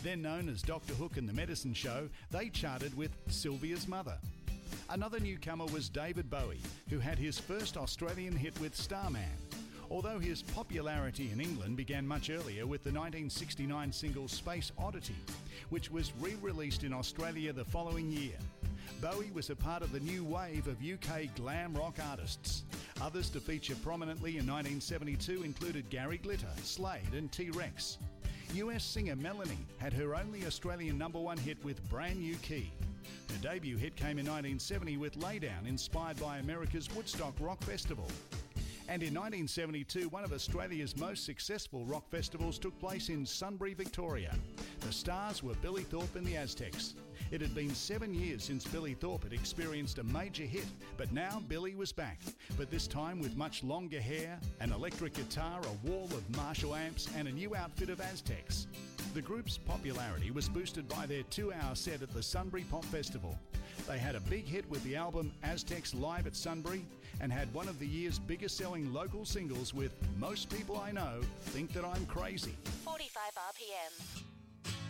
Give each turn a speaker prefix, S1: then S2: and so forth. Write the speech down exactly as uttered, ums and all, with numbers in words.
S1: Then known as Doctor Hook and the Medicine Show, they charted with Sylvia's Mother. Another newcomer was David Bowie, who had his first Australian hit with Starman. Although his popularity in England began much earlier with the nineteen sixty-nine single Space Oddity, which was re-released in Australia the following year. Bowie was a part of the new wave of U K glam rock artists. Others to feature prominently in nineteen seventy-two included Gary Glitter, Slade and T-Rex. U S singer Melanie had her only Australian number one hit with Brand New Key. Her debut hit came in nineteen seventy with Laydown, inspired by America's Woodstock Rock Festival. And in nineteen seventy-two, one of Australia's most successful rock festivals took place in Sunbury, Victoria. The stars were Billy Thorpe and the Aztecs. It had been seven years since Billy Thorpe had experienced a major hit, but now Billy was back, but this time with much longer hair, an electric guitar, a wall of Marshall amps and a new outfit of Aztecs. The group's popularity was boosted by their two-hour set at the Sunbury Pop Festival. They had a big hit with the album Aztecs Live at Sunbury and had one of the year's biggest selling local singles with Most People I Know Think That I'm Crazy.
S2: forty-five R P M.